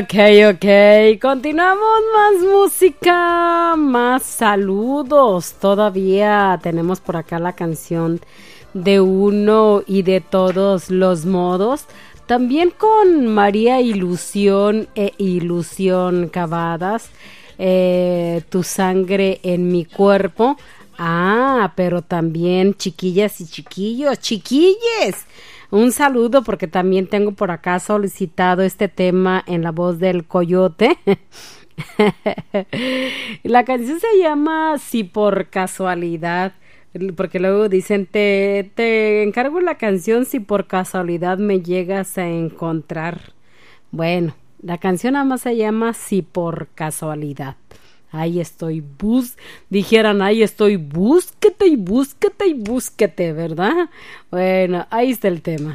Ok, ok, continuamos, más música, más saludos. Todavía tenemos por acá la canción de Uno y de Todos los Modos. También con María Ilusión e Ilusión Cavadas. Tu sangre en mi cuerpo. Ah, pero también chiquillas y chiquillos, chiquilles. Un saludo porque también tengo por acá solicitado este tema en la voz del Coyote. La canción se llama Si por casualidad, porque luego dicen, te encargo la canción si por casualidad me llegas a encontrar. Bueno, la canción nada más se llama Si por casualidad. Ahí estoy, dijeran, ahí estoy, búsquete y búsquete y búsquete, ¿verdad? Bueno, ahí está el tema.